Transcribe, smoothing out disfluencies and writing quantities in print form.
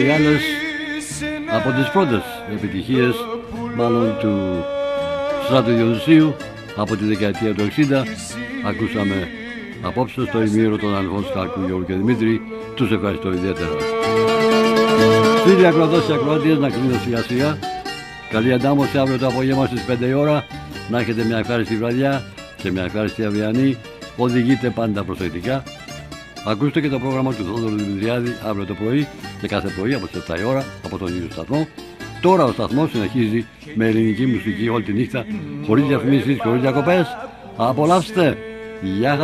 Οι άλλες από τις πρώτες επιτυχίες μάλλον του Στράτου Διονυσίου από τη δεκαετία του 60 ακούσαμε απόψε στο ημίωρο των αδελφών Σκάκου, Γιώργου και Δημήτρη. Τους ευχαριστώ ιδιαίτερα. Φίλοι ακροατές και ακροατίες, να κλείνω σιγά σιγά. Καλή αντάμωση αύριο το απόγευμα στις 5 η ώρα. Να έχετε μια ευχάριστη βραδιά και μια ευχάριστη αυριανή. Οδηγείτε πάντα προσεκτικά. Ακούστε και το πρόγραμμα του Θόδωρου Δημητριάδη αύριο το πρωί και κάθε πρωί από τις 7 η ώρα από τον ίδιο σταθμό. Τώρα ο σταθμός συνεχίζει με ελληνική μουσική όλη τη νύχτα, χωρίς διαφημίσεις, χωρίς διακοπές. Απολαύστε! Γεια!